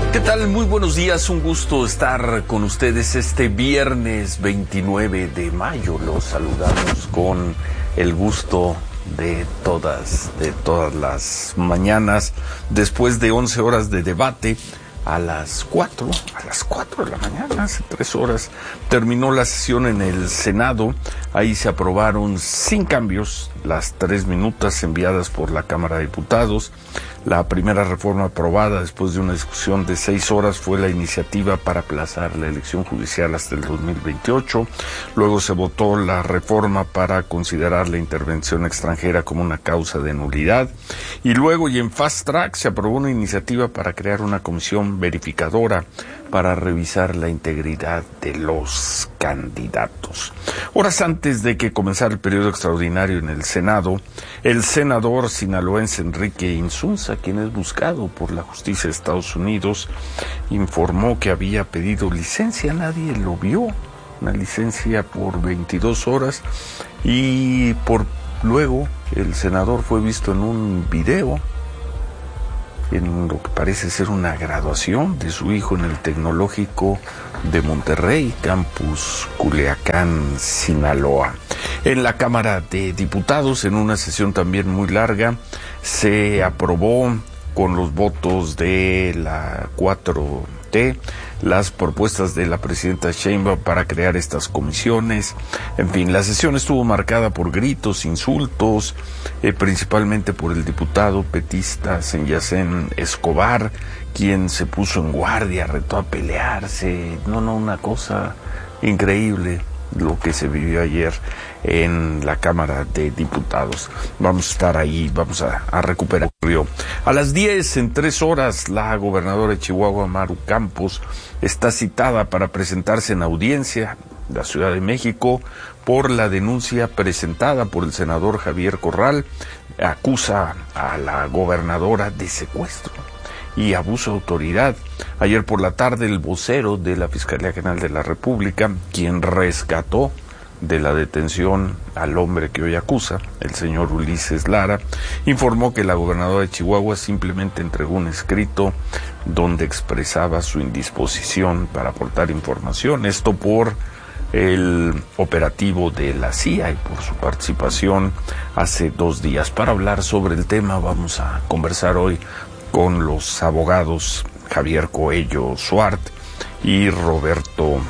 ¿Qué tal? Muy buenos días, un gusto estar con ustedes este viernes 29 de mayo. Los saludamos con el gusto de todas las mañanas, después de 11 horas de debate. A las 4 de la mañana, hace 3 horas, terminó la sesión en el Senado. Ahí se aprobaron sin cambios las 3 minutas enviadas por la Cámara de Diputados. La primera reforma aprobada después de una discusión de 6 horas fue la iniciativa para aplazar la elección judicial hasta el 2028. Luego se votó la reforma para considerar la intervención extranjera como una causa de nulidad. Y luego, y en fast track, se aprobó una iniciativa para crear una comisión verificadora para revisar la integridad de los candidatos. Horas antes de que comenzara el periodo extraordinario en el Senado, el senador sinaloense Enrique Insunza, quien es buscado por la justicia de Estados Unidos, informó que había pedido licencia. Nadie lo vio, una licencia por 22 horas, y luego el senador fue visto en un video en lo que parece ser una graduación de su hijo en el Tecnológico de Monterrey, campus Culiacán, Sinaloa. En la Cámara de Diputados, en una sesión también muy larga, se aprobó con los votos de la 4T las propuestas de la presidenta Sheinbaum para crear estas comisiones. En fin, la sesión estuvo marcada por gritos, insultos, principalmente por el diputado petista Senyacén Escobar, quien se puso en guardia, retó a pelearse. Una cosa increíble lo que se vivió ayer en la Cámara de Diputados. Vamos a estar ahí, vamos a recuperar. A las 10, en 3 horas, la gobernadora de Chihuahua, Maru Campos, está citada para presentarse en audiencia de la Ciudad de México por la denuncia presentada por el senador Javier Corral. Acusa a la gobernadora de secuestro y abuso de autoridad. Ayer por la tarde, el vocero de la Fiscalía General de la República, quien rescató de la detención al hombre que hoy acusa, el señor Ulises Lara, informó que la gobernadora de Chihuahua simplemente entregó un escrito donde expresaba su indisposición para aportar información, esto por el operativo de la CIA y por su participación hace 2 días. Para hablar sobre el tema vamos a conversar hoy con los abogados Javier Coello Suart y Roberto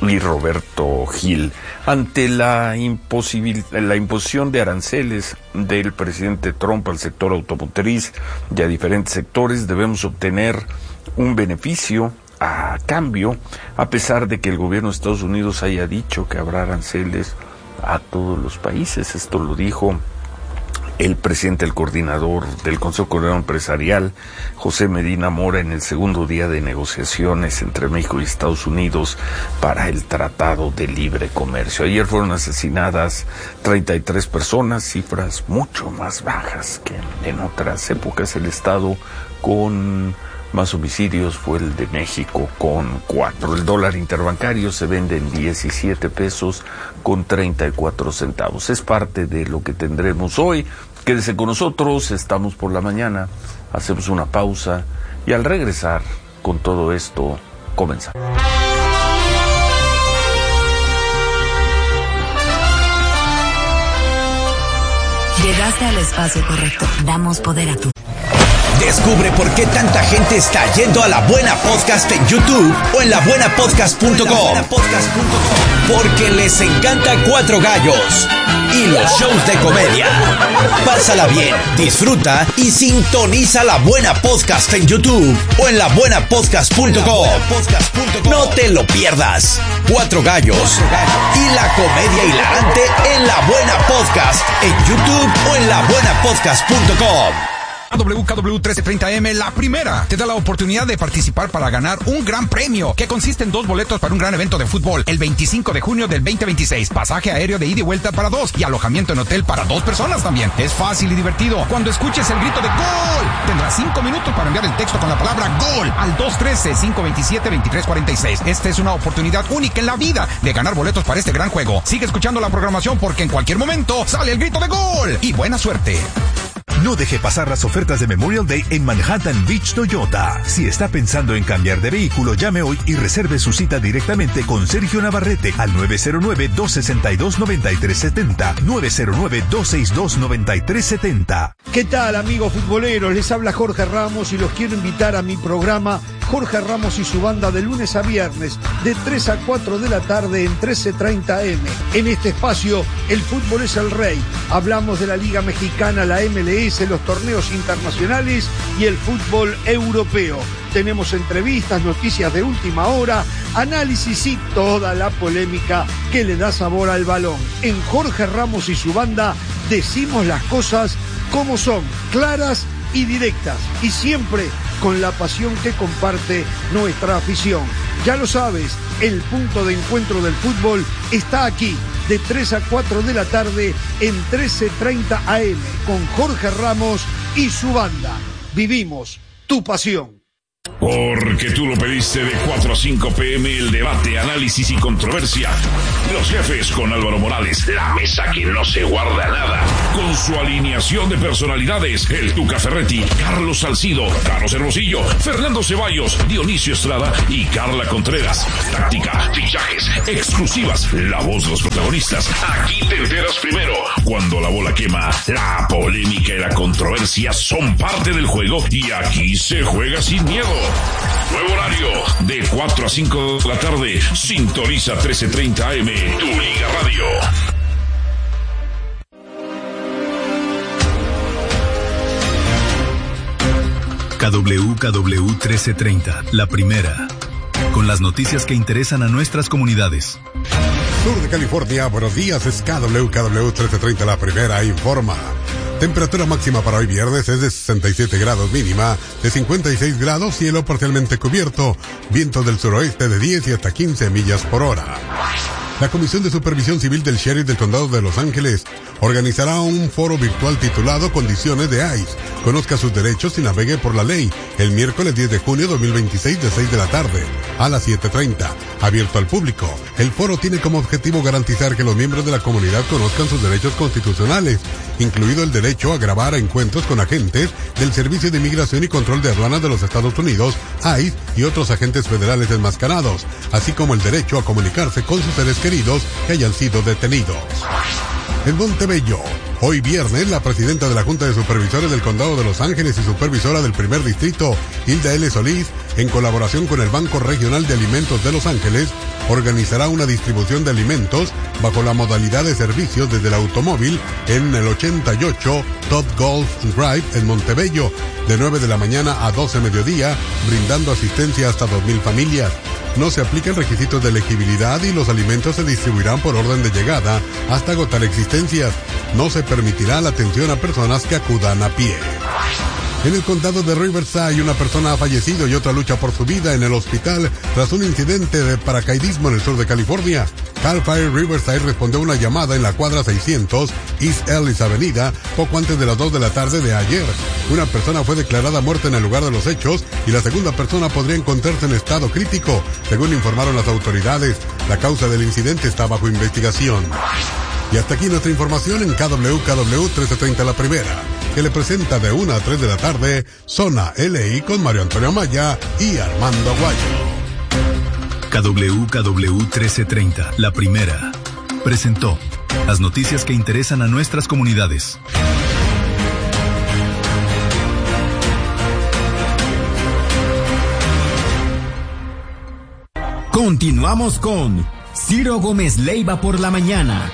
Gil. Ante la imposición de aranceles del presidente Trump al sector automotriz y a diferentes sectores, debemos obtener un beneficio a cambio, a pesar de que el gobierno de Estados Unidos haya dicho que habrá aranceles a todos los países. Esto lo dijo el presidente, el coordinador del Consejo Coordinador Empresarial, José Medina Mora, en el segundo día de negociaciones entre México y Estados Unidos para el Tratado de Libre Comercio. Ayer fueron asesinadas 33 personas, cifras mucho más bajas que en otras épocas. El estado con más homicidios fue el de México, con 4. El dólar interbancario se vende en 17 pesos con 34 centavos. Es parte de lo que tendremos hoy. Quédese con nosotros, estamos por la mañana, hacemos una pausa y al regresar con todo esto, comenzamos. Llegaste al espacio correcto. Damos poder a tu... Descubre por qué tanta gente está yendo a La Buena Podcast en YouTube o en labuenapodcast.com. Porque les encanta Cuatro Gallos y los shows de comedia. Pásala bien, disfruta y sintoniza La Buena Podcast en YouTube o en labuenapodcast.com. No te lo pierdas. Cuatro Gallos y la comedia hilarante en La Buena Podcast en YouTube o en labuenapodcast.com. WKW 1330M, la primera, te da la oportunidad de participar para ganar un gran premio, que consiste en 2 boletos para un gran evento de fútbol, el 25 de junio del 2026, pasaje aéreo de ida y vuelta para 2, y alojamiento en hotel para 2 personas también. Es fácil y divertido. Cuando escuches el grito de ¡Gol!, tendrás 5 minutos para enviar el texto con la palabra ¡Gol! al 213-527-2346. Esta es una oportunidad única en la vida de ganar boletos para este gran juego. Sigue escuchando la programación porque en cualquier momento sale el grito de ¡Gol! Y buena suerte. No deje pasar las ofertas de Memorial Day en Manhattan Beach Toyota. Si está pensando en cambiar de vehículo, llame hoy y reserve su cita directamente con Sergio Navarrete al 909-262-9370. 909-262-9370. ¿Qué tal, amigos futboleros? Les habla Jorge Ramos y los quiero invitar a mi programa Jorge Ramos y su banda de lunes a viernes de 3 a 4 de la tarde en 1330 AM. En este espacio, el fútbol es el rey. Hablamos de la Liga Mexicana, la MLS, los torneos internacionales y el fútbol europeo. Tenemos entrevistas, noticias de última hora, análisis y toda la polémica que le da sabor al balón. En Jorge Ramos y su banda decimos las cosas como son, claras y directas, y siempre con la pasión que comparte nuestra afición. Ya lo sabes, el punto de encuentro del fútbol está aquí, de 3 a 4 de la tarde en 1330 AM, con Jorge Ramos y su banda. Vivimos tu pasión. Porque tú lo pediste, de 4 a 5 p.m. el debate, análisis y controversia. Los jefes con Álvaro Morales, la mesa que no se guarda nada. Con su alineación de personalidades, el Tuca Ferretti, Carlos Salcido, Carlos Hermosillo, Fernando Ceballos, Dionisio Estrada y Carla Contreras. Táctica, fichajes, exclusivas, la voz de los protagonistas. Aquí te enteras primero. Cuando la bola quema, la polémica y la controversia son parte del juego y aquí se juega sin miedo. Nuevo horario, de 4 a 5 de la tarde. Sintoniza 1330 AM, tu Liga Radio. KW 1330, la primera. Con las noticias que interesan a nuestras comunidades. Sur de California, buenos días, es KW 1330, la primera, informa. Temperatura máxima para hoy viernes es de 67 grados, mínima de 56 grados, cielo parcialmente cubierto, viento del suroeste de 10 y hasta 15 millas por hora. La Comisión de Supervisión Civil del Sheriff del Condado de Los Ángeles organizará un foro virtual titulado Condiciones de ICE. Conozca sus derechos y navegue por la ley, el miércoles 10 de junio 2026 de 6 de la tarde a las 7:30. Abierto al público. El foro tiene como objetivo garantizar que los miembros de la comunidad conozcan sus derechos constitucionales, incluido el derecho a grabar encuentros con agentes del Servicio de Inmigración y Control de Aduanas de los Estados Unidos, ICE, y otros agentes federales enmascarados, así como el derecho a comunicarse con sus seres queridos que hayan sido detenidos. En Montebello, hoy viernes, la presidenta de la Junta de Supervisores del Condado de Los Ángeles y supervisora del primer distrito, Hilda L. Solís, en colaboración con el Banco Regional de Alimentos de Los Ángeles, organizará una distribución de alimentos bajo la modalidad de servicios desde el automóvil en el 88 Todd Golf Drive en Montebello, de 9 de la mañana a 12 mediodía, brindando asistencia hasta 2,000 familias. No se aplican requisitos de elegibilidad y los alimentos se distribuirán por orden de llegada hasta agotar existencias. No se permitirá la atención a personas que acudan a pie. En el condado de Riverside, una persona ha fallecido y otra lucha por su vida en el hospital tras un incidente de paracaidismo en el sur de California. Cal Fire Riverside respondió a una llamada en la cuadra 600 East Ellis Avenida poco antes de las 2 de la tarde de ayer. Una persona fue declarada muerta en el lugar de los hechos y la segunda persona podría encontrarse en estado crítico, según informaron las autoridades. La causa del incidente está bajo investigación. Y hasta aquí nuestra información en KW 1330 la primera, que le presenta de 1 a 3 de la tarde Zona LI con Mario Antonio Amaya y Armando Aguayo. KW 1330, la primera, presentó las noticias que interesan a nuestras comunidades. Continuamos con Ciro Gómez Leiva por la mañana.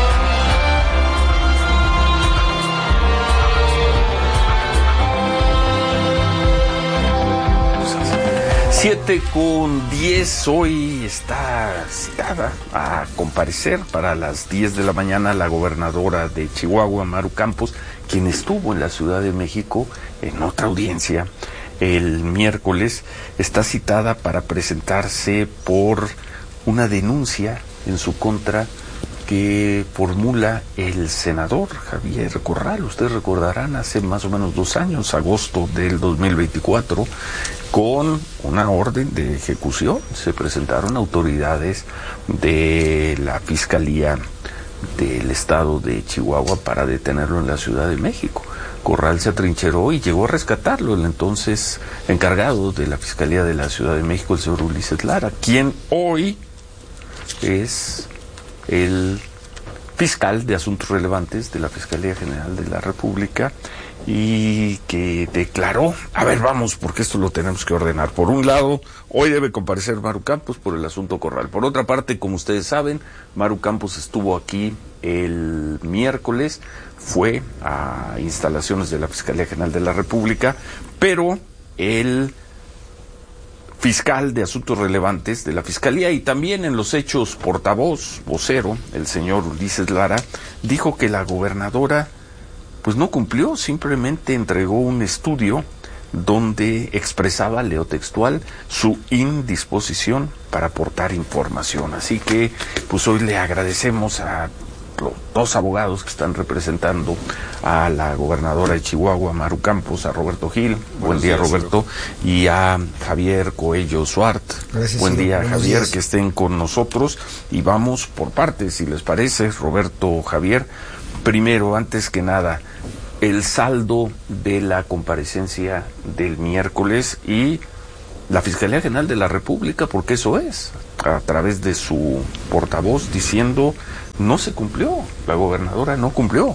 7:10, hoy está citada a comparecer para las 10 de la mañana la gobernadora de Chihuahua, Maru Campos, quien estuvo en la Ciudad de México en otra audiencia el miércoles. Está citada para presentarse por una denuncia en su contra que formula el senador Javier Corral. Ustedes recordarán, hace más o menos 2 años, agosto del 2024, con una orden de ejecución se presentaron autoridades de la Fiscalía del estado de Chihuahua para detenerlo en la Ciudad de México. Corral se atrincheró y llegó a rescatarlo el entonces encargado de la Fiscalía de la Ciudad de México, el señor Ulises Lara, quien hoy es el fiscal de Asuntos Relevantes de la Fiscalía General de la República, y que declaró, a ver, vamos, porque esto lo tenemos que ordenar. Por un lado, hoy debe comparecer Maru Campos por el asunto Corral. Por otra parte, como ustedes saben, Maru Campos estuvo aquí el miércoles, fue a instalaciones de la Fiscalía General de la República, pero el fiscal de Asuntos Relevantes de la Fiscalía, y también en los hechos portavoz, vocero, el señor Ulises Lara, dijo que la gobernadora pues no cumplió, simplemente entregó un estudio donde expresaba, leo textual, su indisposición para aportar información. Así que pues hoy le agradecemos a los dos abogados que están representando a la gobernadora de Chihuahua, Maru Campos, a Roberto Gil, buen día Roberto, y a Javier Coello Suart. Gracias, buen día Javier, días. que estén con nosotros, y vamos por partes, si les parece, Roberto, Javier. Primero, antes que nada, el saldo de la comparecencia del miércoles y la Fiscalía General de la República, porque eso es, a través de su portavoz diciendo no se cumplió, la gobernadora no cumplió.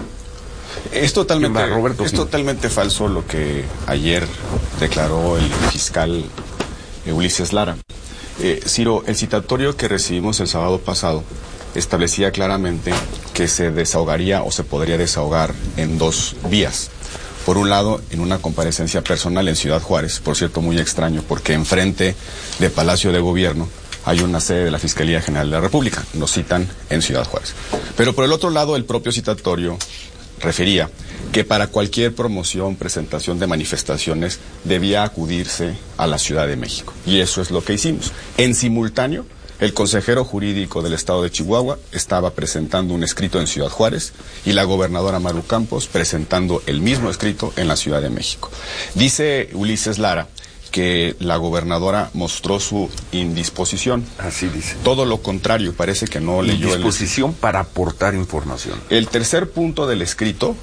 Es totalmente falso lo que ayer declaró el fiscal Ulises Lara. Ciro, el citatorio que recibimos el sábado pasado establecía claramente que se desahogaría o se podría desahogar en dos vías. Por un lado, en una comparecencia personal en Ciudad Juárez, por cierto muy extraño, porque enfrente de Palacio de Gobierno hay una sede de la Fiscalía General de la República, nos citan en Ciudad Juárez. Pero por el otro lado, el propio citatorio refería que para cualquier promoción, presentación de manifestaciones, debía acudirse a la Ciudad de México. Y eso es lo que hicimos. En simultáneo, el consejero jurídico del estado de Chihuahua estaba presentando un escrito en Ciudad Juárez y la gobernadora Maru Campos presentando el mismo escrito en la Ciudad de México. Dice Ulises Lara que la gobernadora mostró su indisposición. Así dice. Todo lo contrario, parece que no leyó el... Indisposición para aportar información. El tercer punto del escrito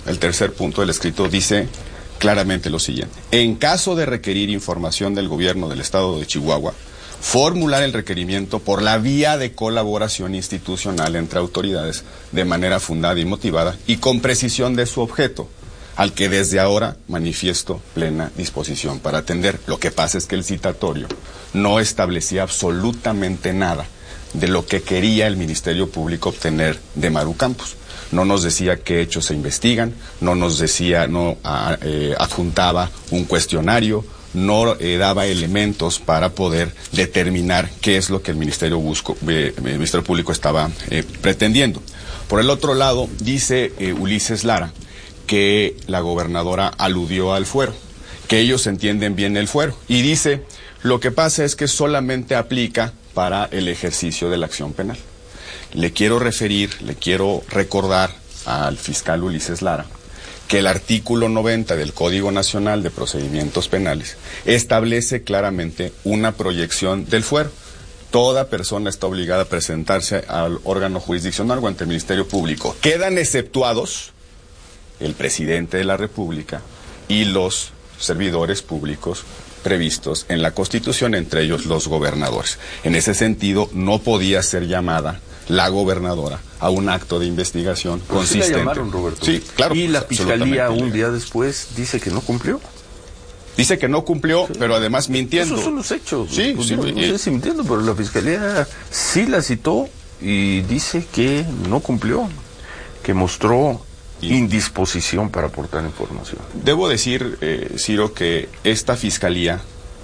dice claramente lo siguiente: en caso de requerir información del gobierno del estado de Chihuahua, formular el requerimiento por la vía de colaboración institucional entre autoridades de manera fundada y motivada y con precisión de su objeto, al que desde ahora manifiesto plena disposición para atender. Lo que pasa es que el citatorio no establecía absolutamente nada de lo que quería el Ministerio Público obtener de Maru Campos. No nos decía qué hechos se investigan, no nos decía, adjuntaba un cuestionario, no daba elementos para poder determinar qué es lo que el Ministerio Público estaba pretendiendo. Por el otro lado, dice Ulises Lara que la gobernadora aludió al fuero, que ellos entienden bien el fuero, y dice, lo que pasa es que solamente aplica para el ejercicio de la acción penal. Le quiero recordar al fiscal Ulises Lara que el artículo 90 del Código Nacional de Procedimientos Penales establece claramente una proyección del fuero. Toda persona está obligada a presentarse al órgano jurisdiccional o ante el Ministerio Público. Quedan exceptuados el presidente de la República y los servidores públicos previstos en la Constitución, entre ellos los gobernadores. En ese sentido, no podía ser llamada la gobernadora a un acto de investigación consistente. ¿Sí la llamaron, Roberto? Sí, claro. Y la Fiscalía un día después dice que no cumplió. Dice que no cumplió, sí, pero además mintiendo. Esos son los hechos. Sí, pues sí. No sé si mintiendo, pero la Fiscalía sí la citó y dice que no cumplió, que mostró indisposición para aportar información. Debo decir, Ciro, que esta fiscalía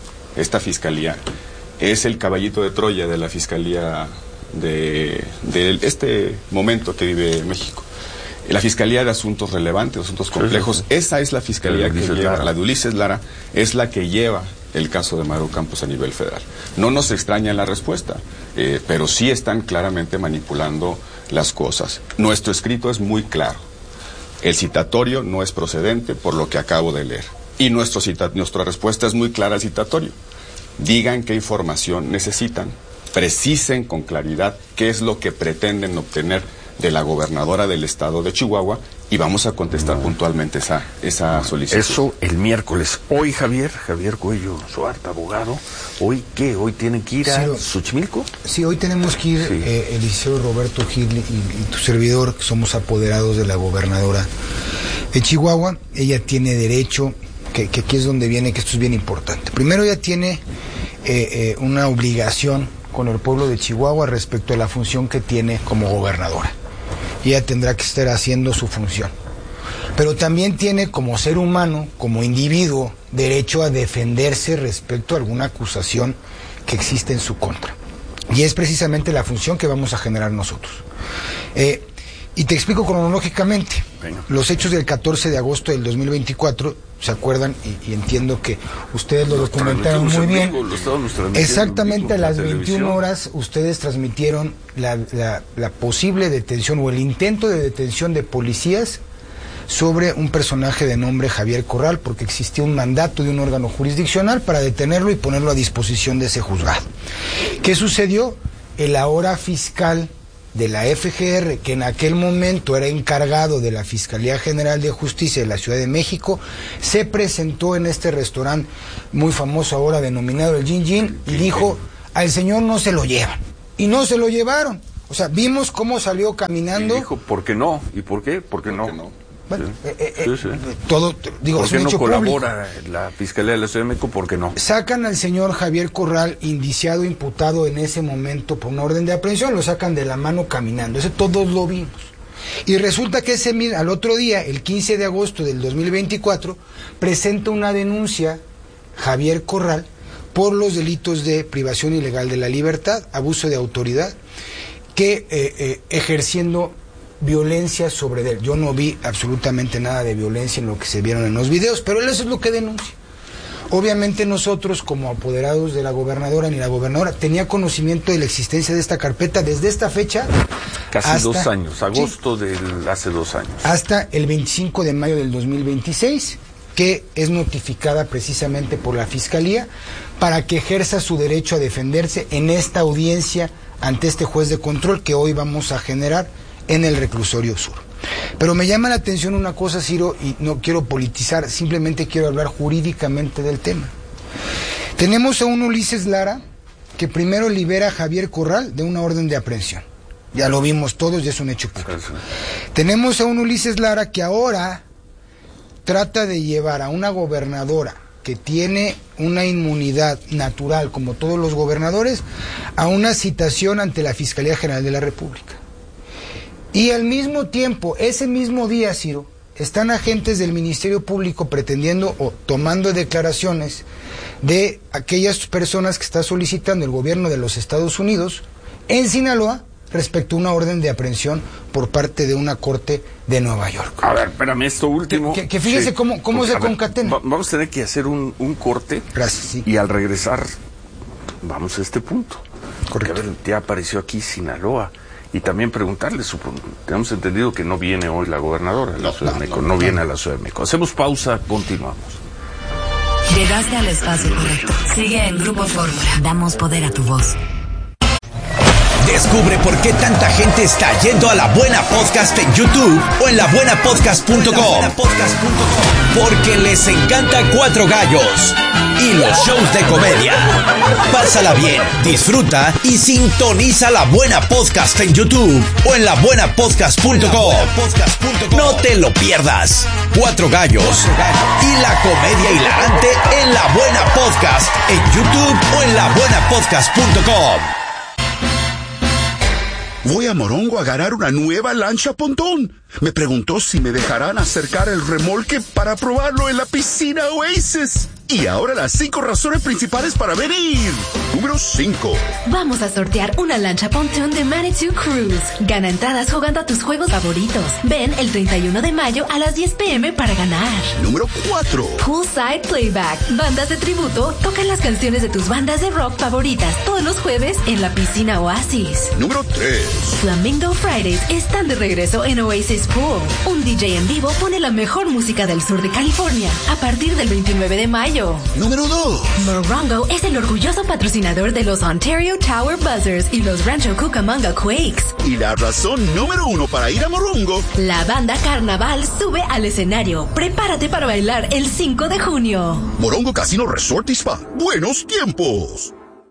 es el caballito de Troya de la Fiscalía de este momento que vive México. La Fiscalía de Asuntos Relevantes, Asuntos Complejos, esa es la Fiscalía que lleva, la de Ulises Lara, es la que lleva el caso de Maru Campos a nivel federal. No nos extraña la respuesta, pero sí están claramente manipulando las cosas. Nuestro escrito es muy claro. El citatorio no es procedente por lo que acabo de leer. Y nuestra respuesta es muy clara al citatorio. Digan qué información necesitan, precisen con claridad qué es lo que pretenden obtener de la gobernadora del estado de Chihuahua y vamos a contestar puntualmente esa solicitud. Eso el miércoles. Hoy Javier Cuello Suárez, abogado, ¿hoy qué? ¿Hoy tienen que ir a Xochimilco? Sí, hoy tenemos que ir, el licenciado Roberto Gil y tu servidor, que somos apoderados de la gobernadora de Chihuahua. Ella tiene derecho, que aquí es donde viene, que esto es bien importante. Primero, ella tiene una obligación con el pueblo de Chihuahua respecto a la función que tiene como gobernadora. Y ella tendrá que estar haciendo su función. Pero también tiene, como ser humano, como individuo, derecho a defenderse respecto a alguna acusación que existe en su contra. Y es precisamente la función que vamos a generar nosotros. Y te explico cronológicamente. Venga. Los hechos del 14 de agosto del 2024, ¿se acuerdan? Y entiendo que ustedes lo documentaron muy bien. Exactamente a las 21 horas ustedes transmitieron la posible detención o el intento de detención de policías sobre un personaje de nombre Javier Corral, porque existía un mandato de un órgano jurisdiccional para detenerlo y ponerlo a disposición de ese juzgado. ¿Qué sucedió? El ahora fiscal de la FGR, que en aquel momento era encargado de la Fiscalía General de Justicia de la Ciudad de México, se presentó en este restaurante muy famoso ahora denominado el Gin Gin y dijo, al señor no se lo llevan. Y no se lo llevaron. O sea, vimos cómo salió caminando. Y dijo, ¿por qué no? ¿Y por qué? ¿Por qué no? Bueno, todo, digo, ¿por es qué un no hecho colabora público? La Fiscalía de la Ciudad de México? ¿Por qué no? Sacan al señor Javier Corral, indiciado, imputado en ese momento por una orden de aprehensión, lo sacan de la mano caminando. Eso todos lo vimos. Y resulta que al otro día, el 15 de agosto del 2024, presenta una denuncia Javier Corral por los delitos de privación ilegal de la libertad, abuso de autoridad, que ejerciendo violencia sobre él. Yo no vi absolutamente nada de violencia en lo que se vieron en los videos, pero él eso es lo que denuncia. Obviamente nosotros, como apoderados de la gobernadora, ni la gobernadora tenía conocimiento de la existencia de esta carpeta desde esta fecha. Casi hasta 2 años, agosto del hace 2 años. Hasta el 25 de mayo del 2026, que es notificada precisamente por la Fiscalía para que ejerza su derecho a defenderse en esta audiencia ante este juez de control que hoy vamos a generar en el Reclusorio Sur. Pero me llama la atención una cosa, Ciro, y no quiero politizar, simplemente quiero hablar jurídicamente del tema. Tenemos a un Ulises Lara que primero libera a Javier Corral de una orden de aprehensión. Ya lo vimos todos, ya es un hecho público. Tenemos a un Ulises Lara que ahora trata de llevar a una gobernadora que tiene una inmunidad natural, como todos los gobernadores, a una citación ante la Fiscalía General de la República. Y al mismo tiempo, ese mismo día, Ciro, están agentes del Ministerio Público pretendiendo o tomando declaraciones de aquellas personas que está solicitando el gobierno de los Estados Unidos en Sinaloa respecto a una orden de aprehensión por parte de una corte de Nueva York. A ver, espérame, esto último. Que fíjese sí, cómo se concatena. Vamos a tener que hacer un corte. Gracias, sí. Y al regresar, vamos a este punto. Correcto. Porque, a ver, ya apareció aquí Sinaloa. Y también preguntarle, tenemos entendido que no viene hoy la gobernadora de la Ciudad de México, no viene a la Ciudad de México. Hacemos pausa, continuamos. Llegaste al espacio correcto. Sigue en Grupo Fórmula. Damos poder a tu voz. Descubre por qué tanta gente está yendo a La Buena Podcast en YouTube o en labuenapodcast.com. Porque les encanta Cuatro Gallos y los shows de comedia. Pásala bien, disfruta y sintoniza La Buena Podcast en YouTube o en labuenapodcast.com. No te lo pierdas. Cuatro Gallos y la comedia hilarante en La Buena Podcast en YouTube o en labuenapodcast.com. Voy a Morongo a agarrar una nueva lancha pontón. Me preguntó si me dejarán acercar el remolque para probarlo en la piscina Oasis. Y ahora las 5 razones principales para venir. Número 5. Vamos a sortear una lancha pontón de Manitou Cruise. Gana entradas jugando a tus juegos favoritos. Ven el 31 de mayo a las 10 p.m. para ganar. Número 4. Poolside Playback. Bandas de tributo tocan las canciones de tus bandas de rock favoritas todos los jueves en la piscina Oasis. Número 3. Flamingo Fridays están de regreso en Oasis Pool. Un DJ en vivo pone la mejor música del sur de California. A partir del 29 de mayo mayo. Número 2. Morongo es el orgulloso patrocinador de los Ontario Tower Buzzers y los Rancho Cucamonga Quakes. Y la razón número 1 para ir a Morongo. La banda Carnaval sube al escenario. Prepárate para bailar el 5 de junio. Morongo Casino Resort y Spa. ¡Buenos tiempos!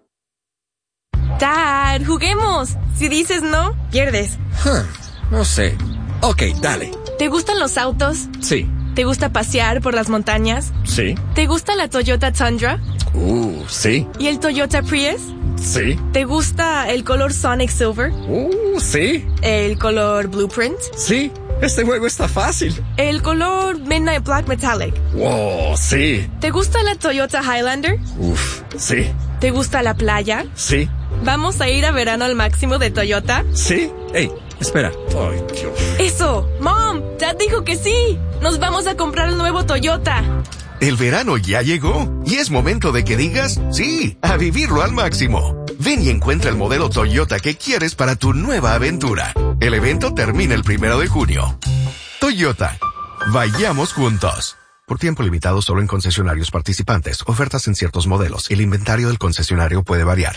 Dad, juguemos. Si dices no, pierdes. No sé. Ok, dale. ¿Te gustan los autos? Sí. ¿Te gusta pasear por las montañas? Sí. ¿Te gusta la Toyota Tundra? Sí. ¿Y el Toyota Prius? Sí. ¿Te gusta el color Sonic Silver? Sí. ¿El color Blueprint? Sí. Este juego está fácil. ¿El color Midnight Black Metallic? Wow, sí. ¿Te gusta la Toyota Highlander? Sí. ¿Te gusta la playa? Sí. ¿Vamos a ir a verano al máximo de Toyota? Sí. Hey, espera. Ay, Dios. ¡Eso! ¡Mom! Dad dijo que sí. Nos vamos a comprar el nuevo Toyota. El verano ya llegó y es momento de que digas sí a vivirlo al máximo. Ven y encuentra el modelo Toyota que quieres para tu nueva aventura. El evento termina el 1 de junio. Toyota. Vayamos juntos. Por tiempo limitado solo en concesionarios participantes. Ofertas en ciertos modelos. El inventario del concesionario puede variar.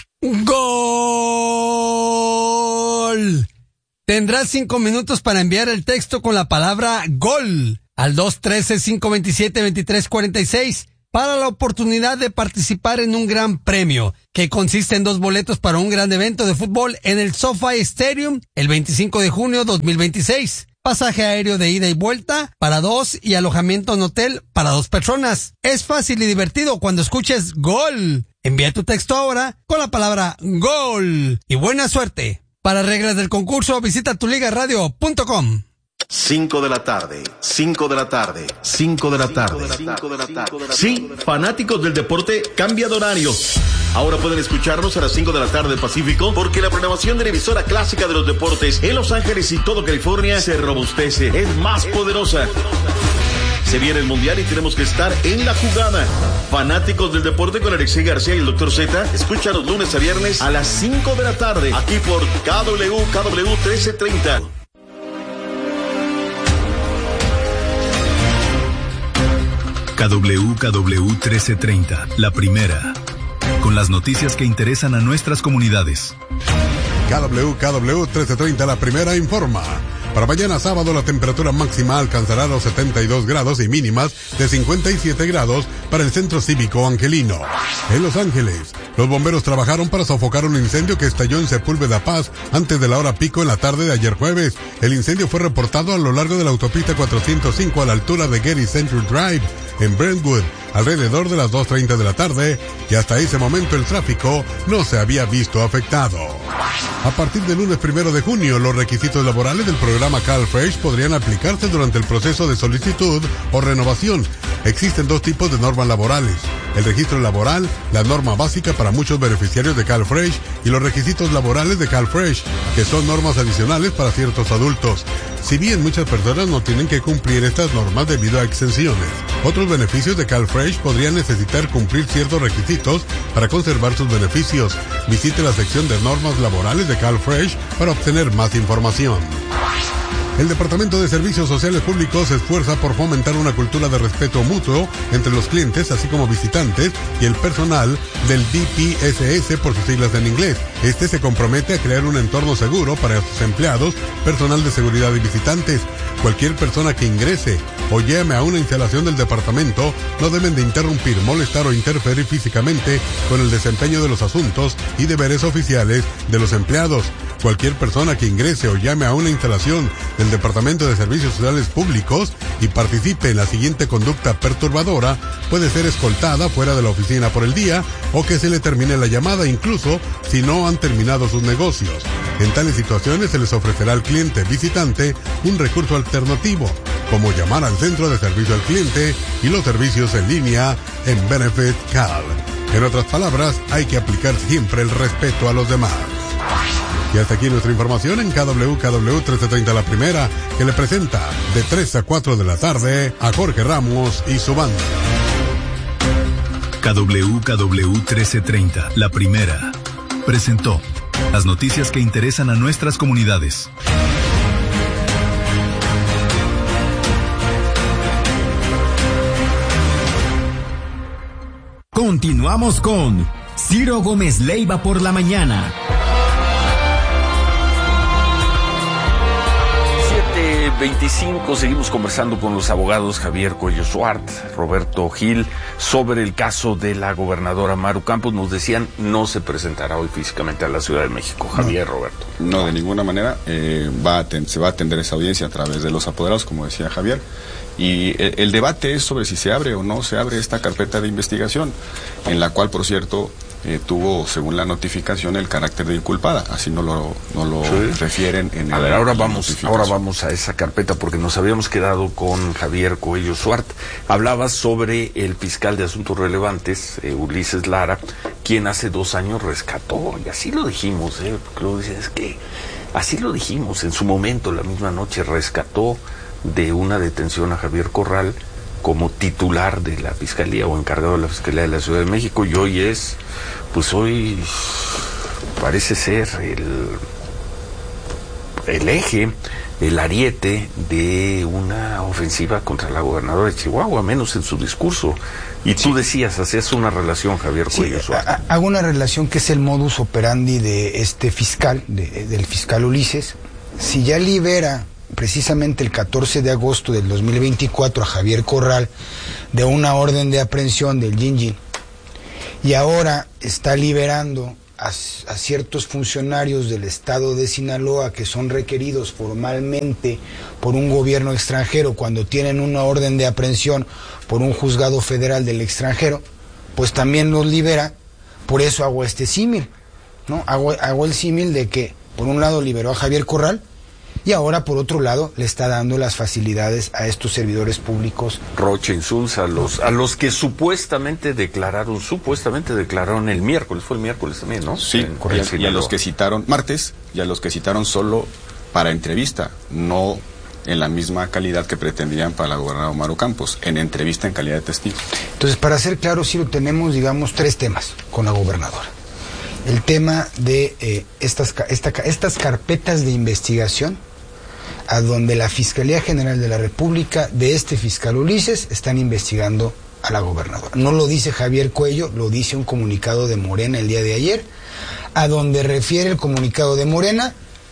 ¡Gol! Tendrás 5 minutos para enviar el texto con la palabra GOL al 213-527-2346 para la oportunidad de participar en un gran premio que consiste en 2 boletos para un gran evento de fútbol en el SoFi Stadium el 25 de junio 2026. Pasaje aéreo de ida y vuelta para 2 y alojamiento en hotel para 2 personas. Es fácil y divertido cuando escuches GOL. Envía tu texto ahora con la palabra GOL y buena suerte. Para reglas del concurso, visita tuligaradio.com. 5 de la tarde, 5 de la tarde, 5 de la tarde. Sí, fanáticos del deporte, cambia de horario. Ahora pueden escucharnos a las 5 de la tarde Pacífico porque la programación de la emisora clásica de los deportes en Los Ángeles y todo California se robustece, es más poderosa. Se viene el Mundial y tenemos que estar en la jugada. Fanáticos del deporte con Alexei García y el Dr. Z, escúchanos lunes a viernes a las 5 de la tarde, aquí por KW 1330. KW 1330, la primera. Con las noticias que interesan a nuestras comunidades. KW 1330, la primera informa. Para mañana sábado la temperatura máxima alcanzará los 72 grados y mínimas de 57 grados para el Centro Cívico Angelino. En Los Ángeles, los bomberos trabajaron para sofocar un incendio que estalló en Sepúlveda Paz antes de la hora pico en la tarde de ayer jueves. El incendio fue reportado a lo largo de la autopista 405 a la altura de Getty Central Drive en Brentwood, alrededor de las 2:30 de la tarde, y hasta ese momento el tráfico no se había visto afectado. A partir del lunes 1 de junio, los requisitos laborales del programa CalFresh podrían aplicarse durante el proceso de solicitud o renovación. Existen 2 tipos de normas laborales: el registro laboral, la norma básica para muchos beneficiarios de CalFresh, y los requisitos laborales de CalFresh, que son normas adicionales para ciertos adultos. Si bien muchas personas no tienen que cumplir estas normas debido a exenciones, otros beneficios de CalFresh podrían necesitar cumplir ciertos requisitos para conservar sus beneficios. Visite la sección de normas laborales de CalFresh para obtener más información. El Departamento de Servicios Sociales Públicos se esfuerza por fomentar una cultura de respeto mutuo entre los clientes, así como visitantes y el personal del DPSS por sus siglas en inglés. Este se compromete a crear un entorno seguro para sus empleados, personal de seguridad y visitantes. Cualquier persona que ingrese o llame a una instalación del departamento no deben de interrumpir, molestar o interferir físicamente con el desempeño de los asuntos y deberes oficiales de los empleados. Cualquier persona que ingrese o llame a una instalación del Departamento de Servicios Sociales Públicos y participe en la siguiente conducta perturbadora puede ser escoltada fuera de la oficina por el día o que se le termine la llamada, incluso si no han terminado sus negocios. En tales situaciones se les ofrecerá al cliente visitante un recurso alternativo, como llamar al centro de servicio al cliente y los servicios en línea en Benefit Cal. En otras palabras, hay que aplicar siempre el respeto a los demás. Y hasta aquí nuestra información en KW 1330 la primera, que le presenta de 3 a 4 de la tarde a Jorge Ramos y su banda. KW 1330, la primera, presentó las noticias que interesan a nuestras comunidades. Continuamos con Ciro Gómez Leiva por la mañana. 7:25, seguimos conversando con los abogados Javier Cuello Suart, Roberto Gil, sobre el caso de la gobernadora Maru Campos. Nos decían, no se presentará hoy físicamente a la Ciudad de México. Javier, Roberto. No, de ninguna manera. Se va a atender esa audiencia a través de los apoderados, como decía Javier. Y el debate es sobre si se abre o no se abre esta carpeta de investigación, en la cual, por cierto, tuvo, según la notificación, el carácter de inculpada. Así no lo refieren en a ver, ahora vamos a esa carpeta, porque nos habíamos quedado con Javier Cuello Suart. Hablaba sobre el fiscal de Asuntos Relevantes, Ulises Lara, quien hace 2 años rescató, y así lo dijimos, es que así lo dijimos en su momento, la misma noche, rescató de una detención a Javier Corral como titular de la Fiscalía o encargado de la Fiscalía de la Ciudad de México, y hoy parece ser el eje, el ariete de una ofensiva contra la gobernadora de Chihuahua, menos en su discurso. Y tú decías, hacías una relación, Javier Cuello Suárez. Hago una relación que es el modus operandi de este fiscal, del fiscal Ulises. Si ya libera precisamente el 14 de agosto del 2024 a Javier Corral de una orden de aprehensión del Yin, y ahora está liberando a ciertos funcionarios del estado de Sinaloa que son requeridos formalmente por un gobierno extranjero cuando tienen una orden de aprehensión por un juzgado federal del extranjero, pues también los libera. Por eso hago este símil, ¿no? Hago el símil de que por un lado liberó a Javier Corral y ahora por otro lado le está dando las facilidades a estos servidores públicos. Rocha Insulza, a los que supuestamente declararon el miércoles, fue el miércoles también, ¿no? Sí, correcto. Y a los que citaron martes, y a los que citaron solo para entrevista, no en la misma calidad que pretendían para la gobernadora Maru Campos, en entrevista en calidad de testigo. Entonces, para ser claro, Ciro, tenemos, digamos, 3 temas con la gobernadora. El tema de estas carpetas de investigación, a donde la Fiscalía General de la República, de este fiscal Ulises, están investigando a la gobernadora. No lo dice Javier Cuello, lo dice un comunicado de Morena el día de ayer, a donde refiere el comunicado de Morena,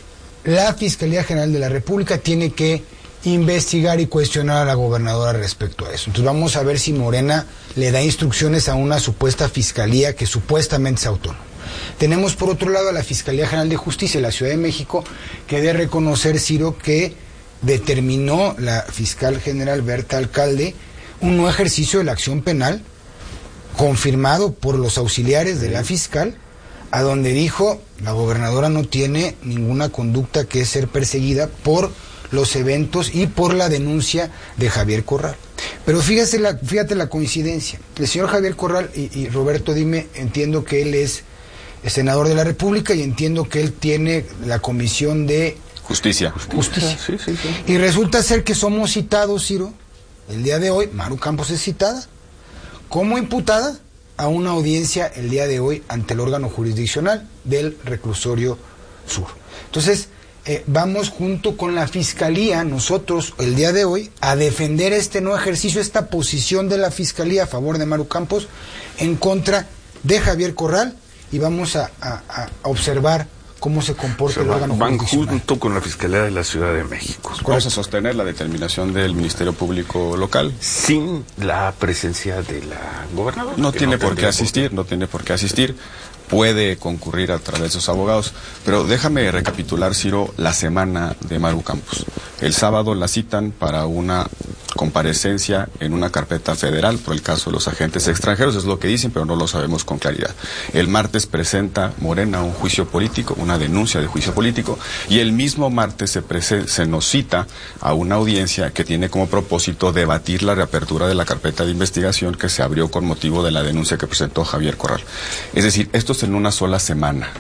la Fiscalía General de la República tiene que investigar y cuestionar a la gobernadora respecto a eso. Entonces vamos a ver si Morena le da instrucciones a una supuesta fiscalía que supuestamente es autónoma. Tenemos por otro lado a la Fiscalía General de Justicia de la Ciudad de México, que debe reconocer, Ciro, que determinó la fiscal general Berta Alcalde un no ejercicio de la acción penal confirmado por los auxiliares de la fiscal, a donde dijo la gobernadora no tiene ninguna conducta que ser perseguida por los eventos y por la denuncia de Javier Corral. Pero fíjate la coincidencia. El señor Javier Corral, y Roberto, dime, entiendo que él es senador de la República y entiendo que él tiene la Comisión de Justicia. Sí. Y resulta ser que somos citados, Ciro, el día de hoy, Maru Campos es citada como imputada a una audiencia el día de hoy ante el órgano jurisdiccional del Reclusorio Sur. Entonces, vamos junto con la Fiscalía, nosotros el día de hoy, a defender este no ejercicio, esta posición de la Fiscalía a favor de Maru Campos en contra de Javier Corral, y vamos a observar cómo se comporta el órgano jurisdiccional. Van junto con la Fiscalía de la Ciudad de México. Vamos a sostener la determinación del Ministerio Público local. Sin la presencia de la gobernadora. No tiene por qué asistir. Puede concurrir a través de sus abogados. Pero déjame recapitular, Ciro, la semana de Maru Campos. El sábado la citan para una comparecencia en una carpeta federal por el caso de los agentes extranjeros, es lo que dicen, pero no lo sabemos con claridad. El martes presenta Morena un juicio político, una denuncia de juicio político, y el mismo martes se nos cita a una audiencia que tiene como propósito debatir la reapertura de la carpeta de investigación que se abrió con motivo de la denuncia que presentó Javier Corral. Es decir, esto es en una sola semana.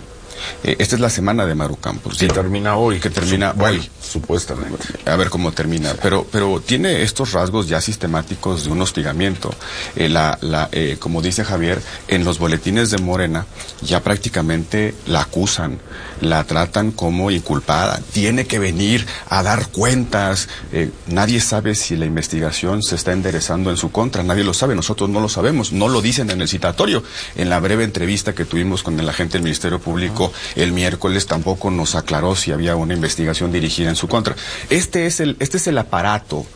Esta es la semana de Maru Campos. Que termina hoy. Que termina hoy. Supuestamente. A ver cómo termina. Pero tiene estos rasgos ya sistemáticos de un hostigamiento. Como dice Javier, en los boletines de Morena ya prácticamente la acusan, la tratan como inculpada. Tiene que venir a dar cuentas. Nadie sabe si la investigación se está enderezando en su contra. Nadie lo sabe. Nosotros no lo sabemos. No lo dicen en el citatorio. En la breve entrevista que tuvimos con el agente del Ministerio Público el miércoles tampoco nos aclaró si había una investigación dirigida en su contra. Este es el aparato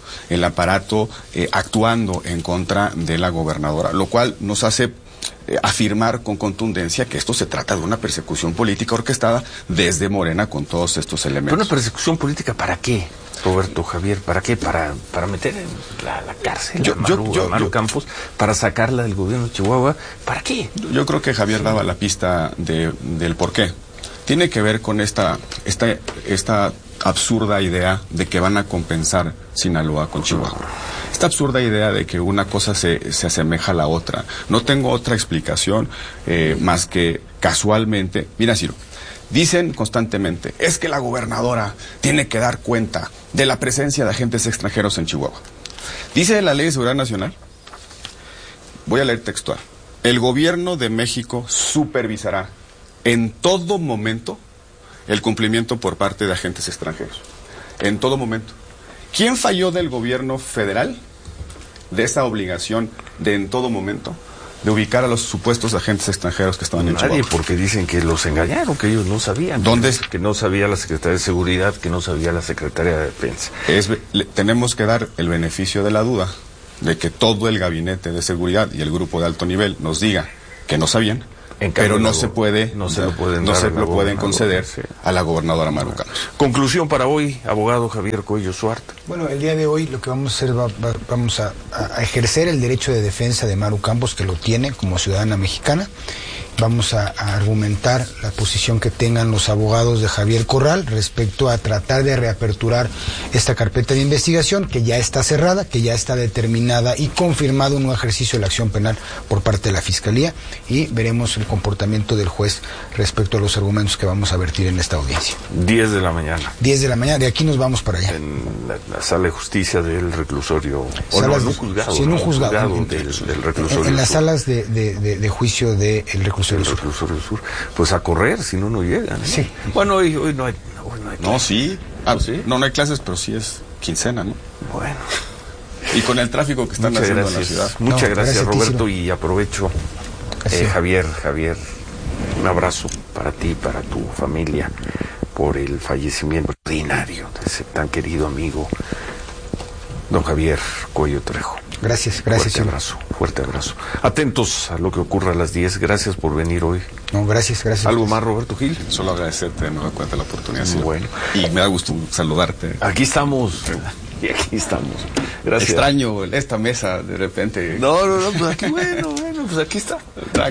actuando en contra de la gobernadora, lo cual nos hace afirmar con contundencia que esto se trata de una persecución política orquestada desde Morena con todos estos elementos. ¿Pero una persecución política para qué, Roberto, Javier? ¿Para qué? ¿Para meter en la cárcel a Maru Campos? ¿Para sacarla del gobierno de Chihuahua? ¿Para qué? Yo creo que Javier daba la pista del por qué. Tiene que ver con esta absurda idea de que van a compensar Sinaloa con Chihuahua. Esta absurda idea de que una cosa se asemeja a la otra. No tengo otra explicación más que casualmente. Mira, Ciro, dicen constantemente, es que la gobernadora tiene que dar cuenta de la presencia de agentes extranjeros en Chihuahua. Dice la Ley de Seguridad Nacional, voy a leer textual, el gobierno de México supervisará en todo momento el cumplimiento por parte de agentes extranjeros. En todo momento. ¿Quién falló del gobierno federal de esa obligación de en todo momento de ubicar a los supuestos agentes extranjeros que estaban en Chihuahua? Nadie, porque dicen que los engañaron, que ellos no sabían. ¿Dónde? Que no sabía la Secretaría de Seguridad, que no sabía la Secretaría de Defensa. Tenemos que dar el beneficio de la duda de que todo el gabinete de seguridad y el grupo de alto nivel nos diga que no sabían. Pero no se lo pueden conceder a la gobernadora Maru Campos. Conclusión para hoy, abogado Javier Cuello Suart. Bueno, el día de hoy lo que vamos a hacer, vamos a ejercer el derecho de defensa de Maru Campos, que lo tiene como ciudadana mexicana. Vamos a argumentar la posición que tengan los abogados de Javier Corral respecto a tratar de reaperturar esta carpeta de investigación que ya está cerrada, que ya está determinada y confirmado un nuevo ejercicio de la acción penal por parte de la Fiscalía, y veremos el comportamiento del juez respecto a los argumentos que vamos a vertir en esta audiencia. 10 de la mañana. 10 de la mañana, de aquí nos vamos para allá. En la sala de justicia del reclusorio. En un juzgado. Sí, en un juzgado. Del reclusorio. En las salas de juicio del reclusorio. El reclusorio sur. Pues a correr, si no llegan. Sí. Bueno, hoy no hay. No, sí. ¿Sí? No hay clases, pero sí es quincena, ¿no? Bueno. Y con el tráfico que están haciendo en la ciudad. Muchas gracias, Roberto, y aprovecho, Javier, un abrazo para ti, para tu familia, por el fallecimiento ordinario de ese tan querido amigo, don Javier Cuello Trejo. Gracias. Fuerte abrazo. Atentos a lo que ocurra a las 10. Gracias por venir hoy. No, gracias. ¿Algo más, Roberto Gil? Solo agradecerte de nueva cuenta la oportunidad. Bueno. Y me da gusto saludarte. Aquí estamos. Gracias. Extraño esta mesa de repente. No, pues aquí, pues aquí está.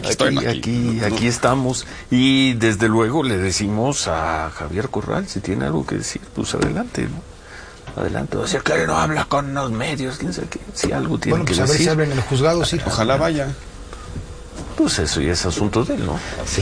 Aquí estamos. Y desde luego le decimos a Javier Corral, si tiene algo que decir, pues adelante, ¿no? Adelante, o sea, claro, no habla con los medios, quién sabe qué, si algo tiene que decir. Bueno, pues a ver si habla en el juzgado, sí. Ojalá vaya. Pues eso ya es asunto de él, ¿no? Sí.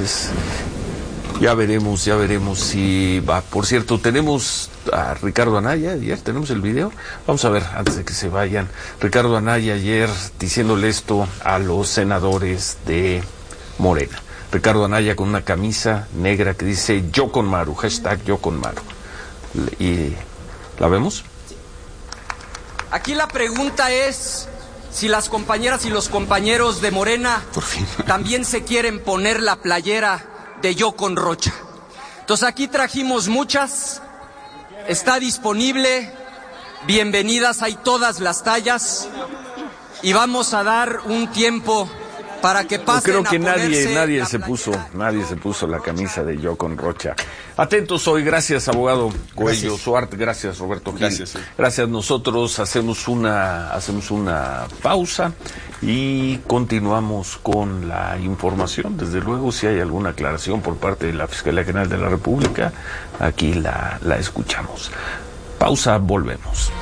Ya veremos si va. Por cierto, tenemos a Ricardo Anaya, ayer tenemos el video. Vamos a ver, antes de que se vayan. Ricardo Anaya ayer diciéndole esto a los senadores de Morena. Ricardo Anaya con una camisa negra que dice Yo con Maru, hashtag Yo con Maru. Y... ¿la vemos? Aquí la pregunta es si las compañeras y los compañeros de Morena también se quieren poner la playera de Yo con Rocha. Entonces aquí trajimos muchas, está disponible, bienvenidas, hay todas las tallas y vamos a dar un tiempo para que pasen. Yo creo que nadie se puso la camisa de Yo con Rocha. Atentos hoy, gracias abogado Cuello Suart, gracias Roberto Gil. Gracias. Nosotros hacemos una pausa y continuamos con la información. Desde luego, si hay alguna aclaración por parte de la Fiscalía General de la República, aquí la escuchamos. Pausa, volvemos.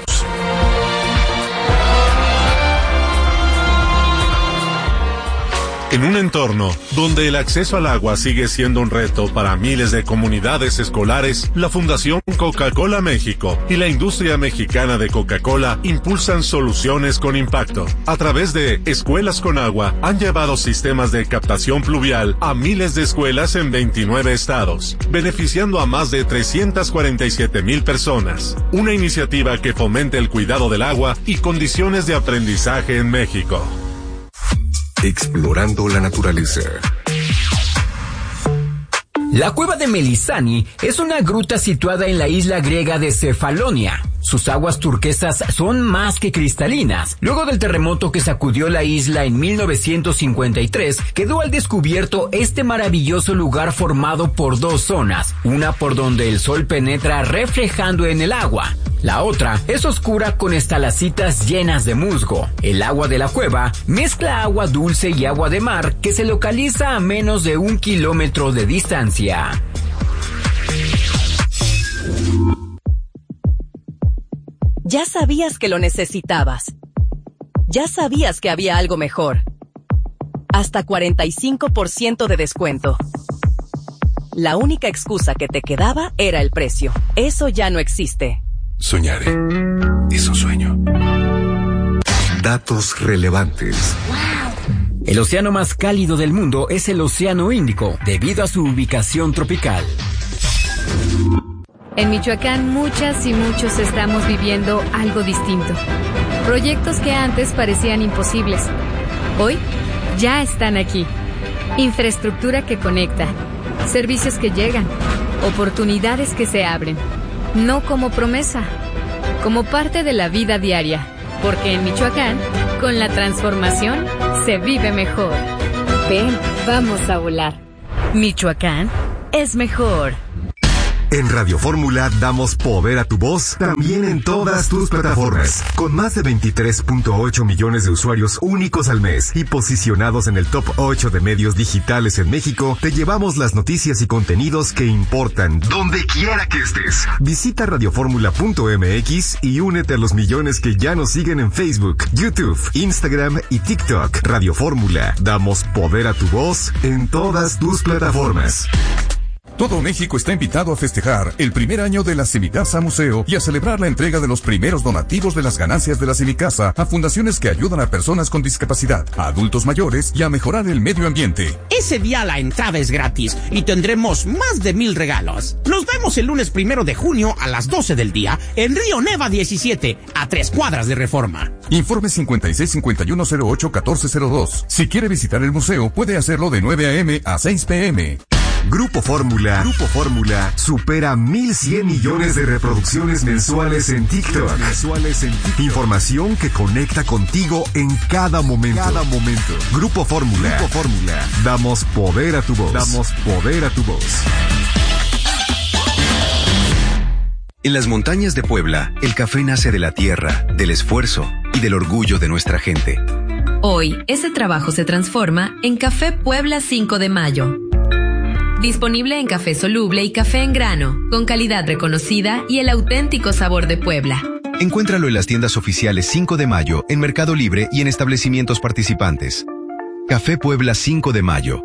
En un entorno donde el acceso al agua sigue siendo un reto para miles de comunidades escolares, la Fundación Coca-Cola México y la industria mexicana de Coca-Cola impulsan soluciones con impacto. A través de Escuelas con Agua, han llevado sistemas de captación pluvial a miles de escuelas en 29 estados, beneficiando a más de 347,000 personas. Una iniciativa que fomenta el cuidado del agua y condiciones de aprendizaje en México. Explorando la naturaleza. La cueva de Melisani es una gruta situada en la isla griega de Cefalonia. Sus aguas turquesas son más que cristalinas. Luego del terremoto que sacudió la isla en 1953, quedó al descubierto este maravilloso lugar formado por dos zonas, una por donde el sol penetra reflejando en el agua. La otra es oscura con estalacitas llenas de musgo. El agua de la cueva mezcla agua dulce y agua de mar que se localiza a menos de 1 kilómetro de distancia. Ya sabías que lo necesitabas. Ya sabías que había algo mejor. Hasta 45% de descuento. La única excusa que te quedaba era el precio. Eso ya no existe. Soñar es un sueño. Datos relevantes. El océano más cálido del mundo es el Océano Índico, debido a su ubicación tropical. En Michoacán, muchas y muchos estamos viviendo algo distinto. Proyectos que antes parecían imposibles, hoy ya están aquí. Infraestructura que conecta, servicios que llegan, oportunidades que se abren. No como promesa, como parte de la vida diaria. Porque en Michoacán, con la transformación, se vive mejor. Ven, vamos a volar. Michoacán es mejor. En Radio Fórmula damos poder a tu voz también en todas tus plataformas. Con más de 23.8 millones de usuarios únicos al mes y posicionados en el top 8 de medios digitales en México, te llevamos las noticias y contenidos que importan donde quiera que estés. Visita radioformula.mx y únete a los millones que ya nos siguen en Facebook, YouTube, Instagram y TikTok. Radio Fórmula, damos poder a tu voz en todas tus plataformas. Todo México está invitado a festejar el primer año de la Semicasa Museo y a celebrar la entrega de los primeros donativos de las ganancias de la Semicasa a fundaciones que ayudan a personas con discapacidad, a adultos mayores y a mejorar el medio ambiente. Ese día la entrada es gratis y tendremos más de 1,000 regalos. Nos vemos el lunes 1 de junio a las 12 del día en Río Neva 17, a 3 cuadras de Reforma. Informe 5651081402. Si quiere visitar el museo, puede hacerlo de 9 a.m. a 6 p.m. Grupo Fórmula supera 1,100 millones de reproducciones mensuales en TikTok. Información que conecta contigo en cada momento. Grupo Fórmula. Damos poder a tu voz. En las montañas de Puebla, el café nace de la tierra, del esfuerzo y del orgullo de nuestra gente. Hoy, ese trabajo se transforma en Café Puebla 5 de Mayo. Disponible en café soluble y café en grano, con calidad reconocida y el auténtico sabor de Puebla. Encuéntralo en las tiendas oficiales 5 de Mayo, en Mercado Libre y en establecimientos participantes. Café Puebla 5 de Mayo.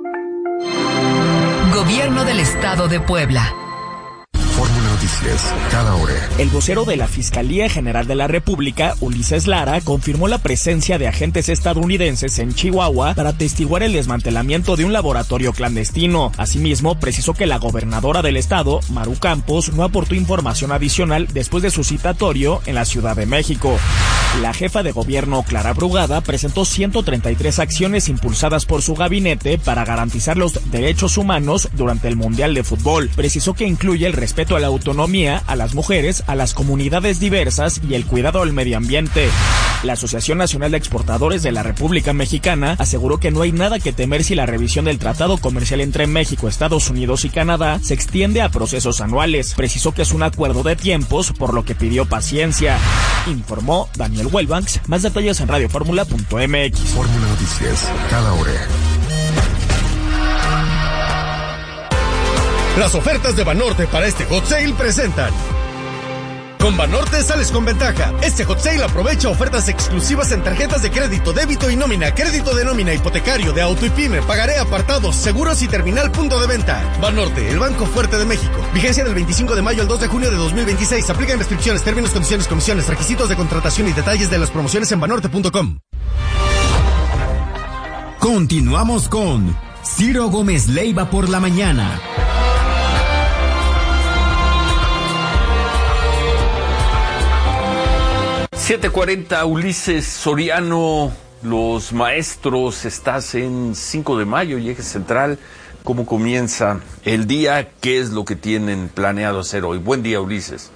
Gobierno del Estado de Puebla. Fórmula Noticias, cada hora. El vocero de la Fiscalía General de la República, Ulises Lara, confirmó la presencia de agentes estadounidenses en Chihuahua para atestiguar el desmantelamiento de un laboratorio clandestino. Asimismo, precisó que la gobernadora del estado, Maru Campos, no aportó información adicional después de su citatorio en la Ciudad de México. La jefa de gobierno, Clara Brugada, presentó 133 acciones impulsadas por su gabinete para garantizar los derechos humanos durante el Mundial de Fútbol. Precisó que incluye el respeto a la autonomía, a las mujeres, a las comunidades diversas y el cuidado al medio ambiente. La Asociación Nacional de Exportadores de la República Mexicana aseguró que no hay nada que temer si la revisión del Tratado Comercial entre México, Estados Unidos y Canadá se extiende a procesos anuales. Precisó que es un acuerdo de tiempos, por lo que pidió paciencia. Informó Daniel Huelbanks. Más detalles en radioformula.mx. Fórmula Noticias, cada hora. Las ofertas de Banorte para este Hot Sale presentan Con Banorte sales con ventaja. Este hot sale aprovecha ofertas exclusivas en tarjetas de crédito, débito y nómina, crédito de nómina, hipotecario, de auto y pyme, pagaré, apartados, seguros y terminal punto de venta. Banorte, el banco fuerte de México. Vigencia del 25 de mayo al 2 de junio de 2026. Aplican restricciones, términos, condiciones, comisiones, requisitos de contratación y detalles de las promociones en banorte.com. Continuamos con Ciro Gómez Leiva por la mañana. 7:40, Ulises Soriano, los maestros, estás en 5 de mayo y Eje Central. ¿Cómo comienza el día? ¿Qué es lo que tienen planeado hacer hoy? Buen día, Ulises.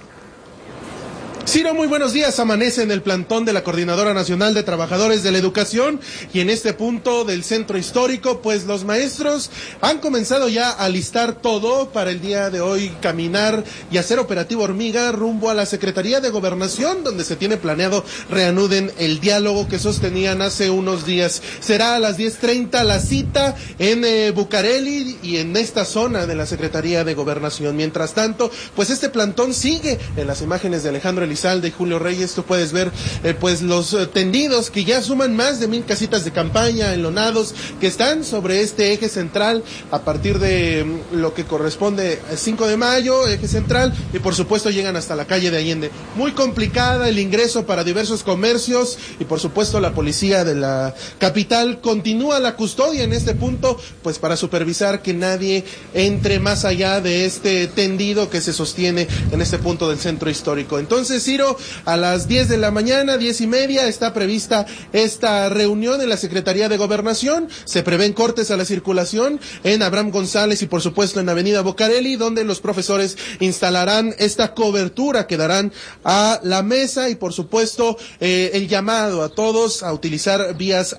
Ciro, muy buenos días. Amanece en el plantón de la Coordinadora Nacional de Trabajadores de la Educación y en este punto del centro histórico, pues los maestros han comenzado ya a listar todo para el día de hoy, caminar y hacer operativo hormiga rumbo a la Secretaría de Gobernación, donde se tiene planeado reanuden el diálogo que sostenían hace unos días. Será a las 10:30 la cita en Bucareli y en esta zona de la Secretaría de Gobernación. Mientras tanto, pues este plantón sigue. En las imágenes de Alejandro Elizalde y Julio Reyes, tú puedes ver pues los tendidos que ya suman más de 1,000 casitas de campaña, enlonados, que están sobre este eje central a partir de lo que corresponde al 5 de mayo, eje central, y por supuesto llegan hasta la calle de Allende. Muy complicada el ingreso para diversos comercios y por supuesto la policía de la capital continúa la custodia en este punto, pues para supervisar que nadie entre más allá de este tendido que se sostiene en este punto del centro histórico. Entonces, Ciro, a las 10 de la mañana, 10:30, está prevista esta reunión en la Secretaría de Gobernación. Se prevén cortes a la circulación en Abraham González y por supuesto en Avenida Bucareli, donde los profesores instalarán esta cobertura que darán a la mesa y por supuesto el llamado a todos a utilizar vías.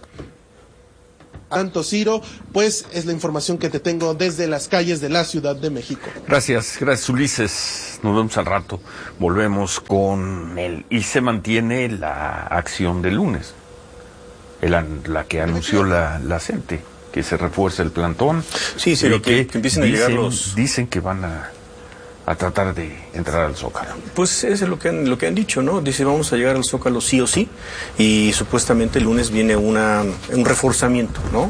Tanto, Ciro, pues es la información que te tengo desde las calles de la Ciudad de México. Gracias Ulises. Nos vemos al rato. Volvemos con él. Y se mantiene la acción del lunes, la que anunció la CENTE, que se refuerza el plantón. Sí, sí, que empiecen a llegar los... Dicen que van a tratar de entrar al Zócalo. Pues es lo que han dicho, ¿no? Dice, vamos a llegar al Zócalo sí o sí, y supuestamente el lunes viene un reforzamiento, ¿no?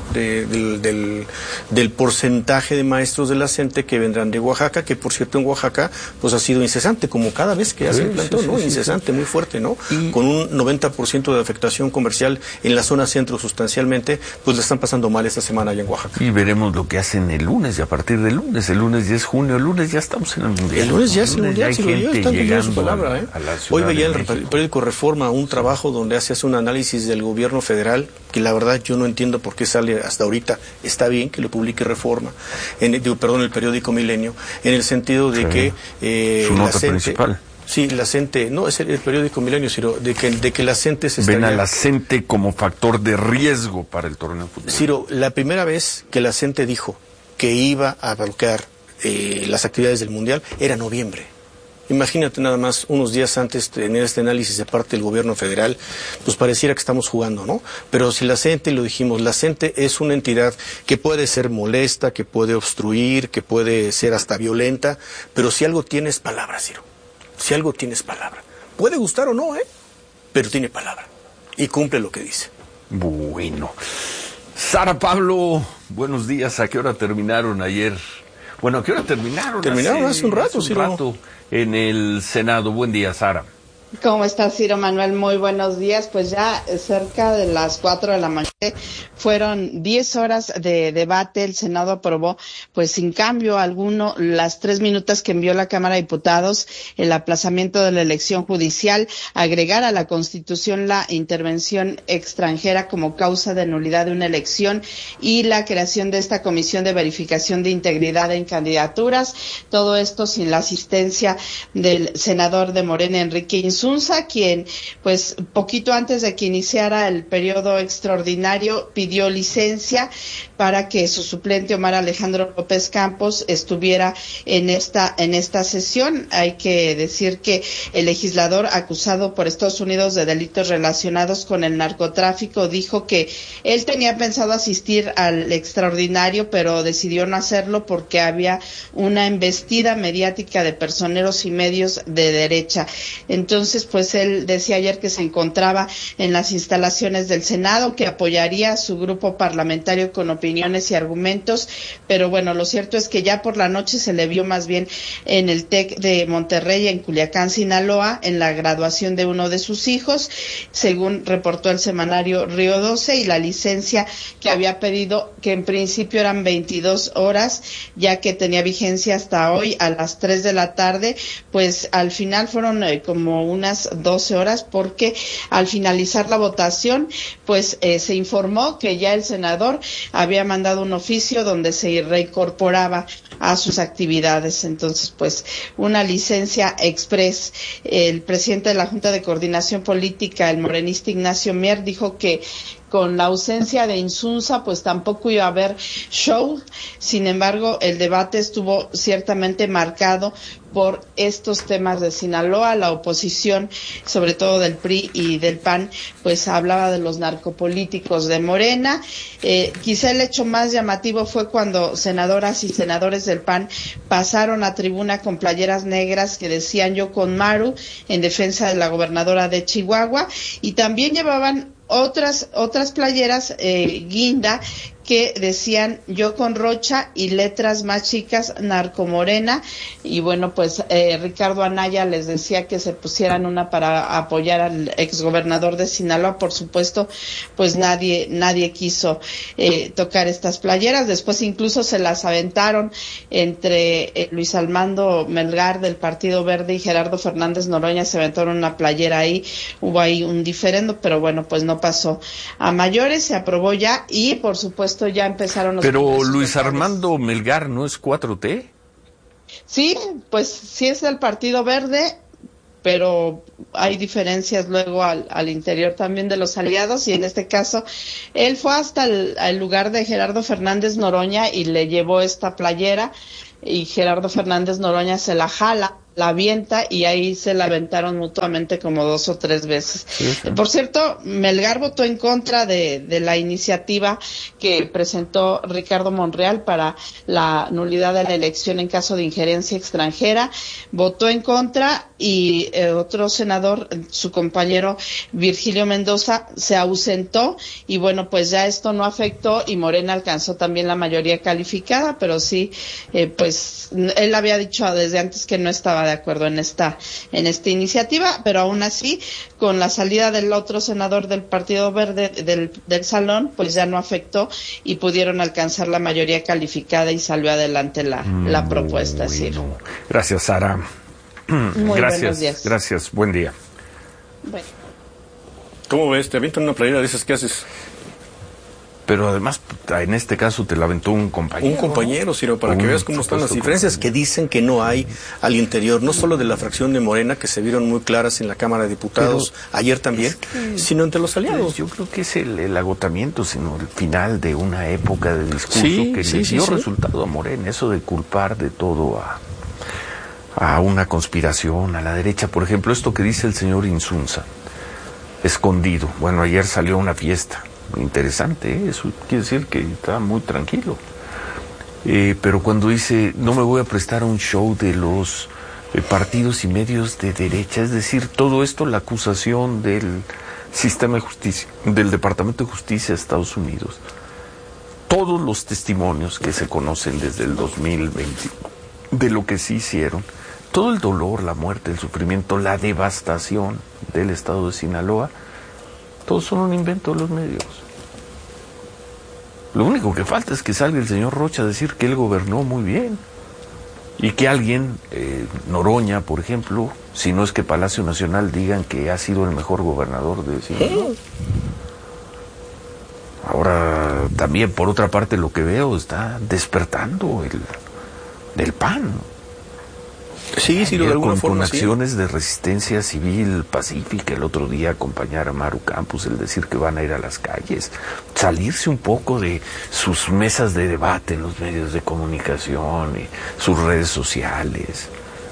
Del porcentaje de maestros de la CENTE que vendrán de Oaxaca, que por cierto en Oaxaca pues ha sido incesante, como cada vez que hace el plantón, ¿no? Incesante, muy fuerte, ¿no? Con un 90% de afectación comercial en la zona centro sustancialmente, pues le están pasando mal esta semana allá en Oaxaca. Y veremos lo que hacen el lunes, y a partir del lunes, el lunes 10 de junio, el lunes ya estamos en el mundial. El lunes ya es el mundial, si lo están cumpliendo su palabra, ¿eh? Hoy veía en el periódico Reforma un trabajo donde hace un análisis del gobierno federal, que la verdad yo no entiendo por qué sale hasta ahorita. Está bien que lo publique Reforma, el periódico Milenio, en el sentido de que su nota principal. Sí, la CENTE, no, es el periódico Milenio, Ciro, de que la CENTE se estaría... Ven a la CENTE como factor de riesgo para el torneo de fútbol. Ciro, la primera vez que la CENTE dijo que iba a bloquear las actividades del Mundial era noviembre. Imagínate nada más, unos días antes de tener este análisis de parte del gobierno federal, pues pareciera que estamos jugando, ¿no? Pero si la CENTE, lo dijimos, la CENTE es una entidad que puede ser molesta, que puede obstruir, que puede ser hasta violenta, pero si algo tiene es palabra, Ciro. Si algo tiene es palabra. Puede gustar o no, pero tiene palabra. Y cumple lo que dice. Bueno. Sara Pablo, buenos días. ¿A qué hora terminaron ayer? Bueno, ¿a qué hora terminaron? Terminaron hace un rato, Ciro. En el Senado. Buen día, Sara. ¿Cómo estás, Ciro Manuel? Muy buenos días. Pues ya cerca de las 4 de la mañana fueron 10 horas de debate. El Senado aprobó, pues sin cambio alguno, las 3 minutas que envió la Cámara de Diputados, el aplazamiento de la elección judicial, agregar a la Constitución la intervención extranjera como causa de nulidad de una elección y la creación de esta Comisión de Verificación de Integridad en Candidaturas. Todo esto sin la asistencia del senador de Morena, Enrique Insúa, Insunza, quien pues poquito antes de que iniciara el periodo extraordinario pidió licencia para que su suplente Omar Alejandro López Campos estuviera en esta sesión. Hay que decir que el legislador acusado por Estados Unidos de delitos relacionados con el narcotráfico dijo que él tenía pensado asistir al extraordinario, pero decidió no hacerlo porque había una embestida mediática de personeros y medios de derecha. Entonces, pues él decía ayer que se encontraba en las instalaciones del Senado, que apoyaría a su grupo parlamentario con opiniones y argumentos, pero bueno, lo cierto es que ya por la noche se le vio más bien en el TEC de Monterrey, en Culiacán, Sinaloa, en la graduación de uno de sus hijos, según reportó el semanario Río 12, y la licencia que había pedido, que en principio eran 22 horas, ya que tenía vigencia hasta hoy a las 3 de la tarde, pues al final fueron como unas 12 horas, porque al finalizar la votación, pues se informó que ya el senador había mandado un oficio donde se reincorporaba a sus actividades. Entonces, pues una licencia express. El presidente de la Junta de Coordinación Política, el morenista Ignacio Mier, dijo que con la ausencia de Insunza, pues tampoco iba a haber show. Sin embargo, el debate estuvo ciertamente marcado por estos temas de Sinaloa. La oposición, sobre todo del PRI y del PAN, pues hablaba de los narcopolíticos de Morena. Quizá el hecho más llamativo fue cuando senadoras y senadores del PAN pasaron a tribuna con playeras negras que decían "Yo con Maru", en defensa de la gobernadora de Chihuahua, y también llevaban otras playeras guinda que decían "Yo con Rocha", y letras más chicas "Narcomorena". Y bueno, pues Ricardo Anaya les decía que se pusieran una para apoyar al exgobernador de Sinaloa. Por supuesto, pues nadie quiso tocar estas playeras. Después incluso se las aventaron entre Luis Armando Melgar del Partido Verde y Gerardo Fernández Noroña. Se aventaron una playera ahí, hubo ahí un diferendo, pero bueno, pues no pasó a mayores, se aprobó ya, y por supuesto ya empezaron los... Pero Luis Armando Melgar no es 4T. Sí, pues sí es del Partido Verde, pero hay diferencias luego al interior también de los aliados, y en este caso él fue hasta el lugar de Gerardo Fernández Noroña y le llevó esta playera, y Gerardo Fernández Noroña se la jala, la avienta, y ahí se la aventaron mutuamente como 2 o 3 veces. Sí. Por cierto, Melgar votó en contra de la iniciativa que presentó Ricardo Monreal para la nulidad de la elección en caso de injerencia extranjera. Votó en contra, y otro senador, su compañero Virgilio Mendoza, se ausentó, y bueno, pues ya esto no afectó, y Morena alcanzó también la mayoría calificada, pero sí, pues él había dicho desde antes que no estaba de acuerdo en esta iniciativa, pero aún así, con la salida del otro senador del Partido Verde del salón, pues ya no afectó, y pudieron alcanzar la mayoría calificada, y salió adelante la propuesta. Sí. Gracias, Sara. Muy buenos días. Gracias, buen día. Bueno. ¿Cómo ves? ¿Te avientan una playera de esas que haces? Pero además, en este caso te la aventó un compañero. Un compañero, Ciro, para que veas cómo están las diferencias que dicen que no hay al interior, no solo de la fracción de Morena, que se vieron muy claras en la Cámara de Diputados ayer también, sino entre los aliados. Yo creo que es el agotamiento, sino el final de una época de discurso que le dio resultado a Morena. Eso de culpar de todo a una conspiración, a la derecha. Por ejemplo, esto que dice el señor Insunza, escondido. Bueno, ayer salió a una fiesta. Interesante, eso quiere decir que está muy tranquilo. Pero cuando dice, no me voy a prestar a un show de los partidos y medios de derecha, es decir, todo esto, la acusación del sistema de justicia, del Departamento de Justicia de Estados Unidos, todos los testimonios que se conocen desde el 2020, de lo que sí hicieron, todo el dolor, la muerte, el sufrimiento, la devastación del estado de Sinaloa, todos son un invento de los medios. Lo único que falta es que salga el señor Rocha a decir que él gobernó muy bien. Y que alguien, Noroña, por ejemplo, si no es que Palacio Nacional, digan que ha sido el mejor gobernador de Sinaloa. Ahora, también, por otra parte, lo que veo está despertando el PAN. Sí, de alguna forma, con acciones de resistencia civil pacífica. El otro día acompañar a Maru Campos, el decir que van a ir a las calles, salirse un poco de sus mesas de debate en los medios de comunicación y sus redes sociales.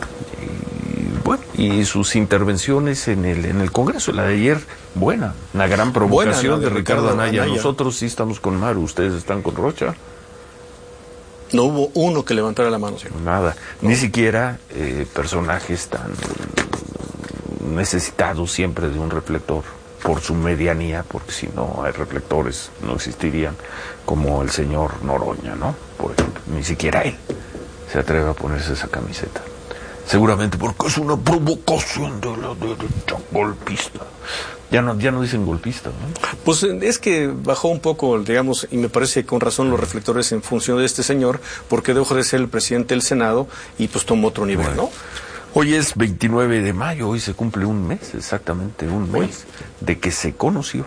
Y sus intervenciones en el Congreso, la de ayer, buena, una gran provocación de Ricardo Anaya. Nosotros sí estamos con Maru, ¿ustedes están con Rocha? No hubo uno que levantara la mano. Señor. Nada, no. Ni siquiera personajes tan necesitados siempre de un reflector por su medianía, porque si no hay reflectores no existirían, como el señor Noroña, ¿no? Por ejemplo, ni siquiera él se atreve a ponerse esa camiseta. Seguramente porque es una provocación de la derecha golpista. Ya no dicen golpista, ¿no? Pues es que bajó un poco, digamos, y me parece con razón los reflectores en función de este señor, porque dejó de ser el presidente del Senado y pues tomó otro nivel, ¿no? Hoy es 29 de mayo, hoy se cumple un mes, exactamente un mes, de que se conoció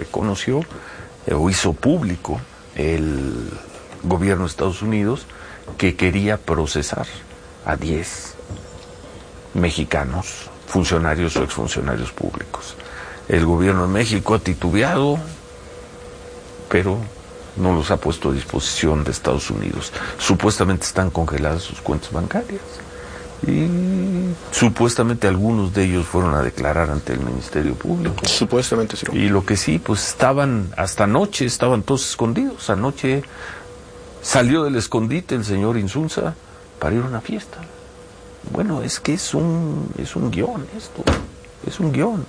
o hizo público el gobierno de Estados Unidos que quería procesar a 10 mexicanos, funcionarios o exfuncionarios públicos. El gobierno de México ha titubeado, pero no los ha puesto a disposición de Estados Unidos. Supuestamente están congeladas sus cuentas bancarias y supuestamente algunos de ellos fueron a declarar ante el Ministerio Público. Supuestamente sí. Y lo que sí, pues hasta anoche estaban todos escondidos. Anoche salió del escondite el señor Insunza para ir a una fiesta. Bueno, es que es un guión esto, es un guión.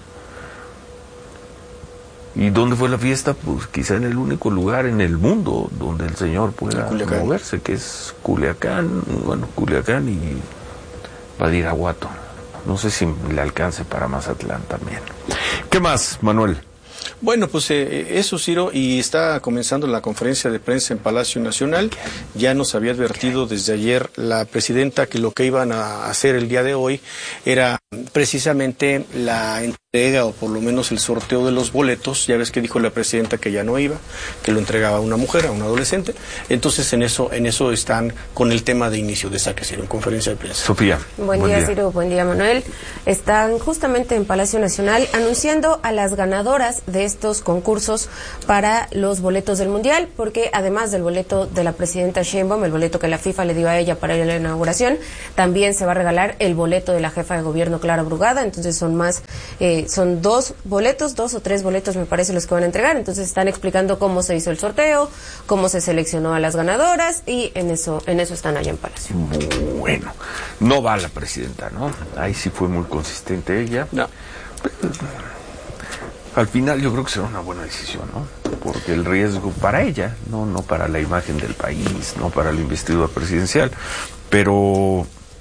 ¿Y dónde fue la fiesta? Pues quizá en el único lugar en el mundo donde el señor pueda moverse, que es Culiacán y Badiraguato. No sé si le alcance para Mazatlán también. ¿Qué más, Manuel? Bueno, pues eso, Ciro, y está comenzando la conferencia de prensa en Palacio Nacional. Ya nos había advertido desde ayer la presidenta que lo que iban a hacer el día de hoy era precisamente la entrega, o por lo menos el sorteo de los boletos. Ya ves que dijo la presidenta que ya no iba, que lo entregaba a una mujer, a un adolescente. Entonces en eso están con el tema de inicio de saque, Ciro, en conferencia de prensa. Sofía. Buen día, Ciro, buen día, Manuel. Están justamente en Palacio Nacional anunciando a las ganadoras de estos concursos para los boletos del Mundial, porque además del boleto de la presidenta Sheinbaum, el boleto que la FIFA le dio a ella para ir a la inauguración, también se va a regalar el boleto de la jefa de gobierno, Clara Brugada. Entonces son 2 o 3 boletos, me parece, los que van a entregar. Entonces están explicando cómo se hizo el sorteo, cómo se seleccionó a las ganadoras, y en eso están allá en Palacio. Bueno, no va la presidenta, ¿no? Ahí sí fue muy consistente ella. No. Al final yo creo que será una buena decisión, ¿no? Porque el riesgo para ella, no para la imagen del país, no para la investidura presidencial, pero